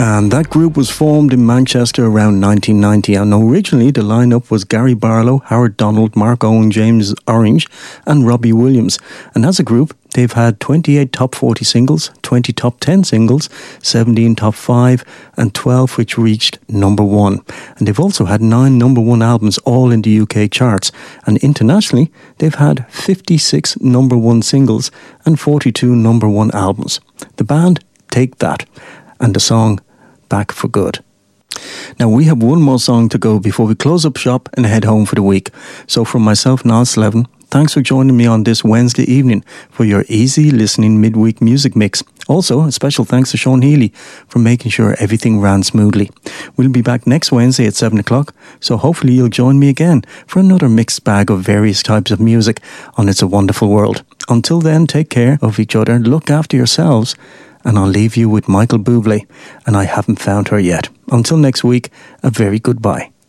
And that group was formed in Manchester around 1990, and originally the lineup was Gary Barlow, Howard Donald, Mark Owen, James Orange and Robbie Williams. And as a group, they've had 28 top 40 singles, 20 top 10 singles, 17 top 5 and 12 which reached number 1. And they've also had 9 number 1 albums, all in the UK charts. And internationally, they've had 56 number 1 singles and 42 number 1 albums. The band Take That, and the song Back for Good. Now we have one more song to go before we close up shop and head home for the week. So from myself, Niall Slevin, thanks for joining me on this Wednesday evening for your easy listening midweek music mix. Also, a special thanks to Sean Healy for making sure everything ran smoothly. We'll be back next Wednesday at 7 o'clock, so hopefully you'll join me again for another mixed bag of various types of music on It's a Wonderful World. Until then, take care of each other, look after yourselves, and I'll leave you with Michael Bublé, and I haven't found her yet. Until next week, a very goodbye.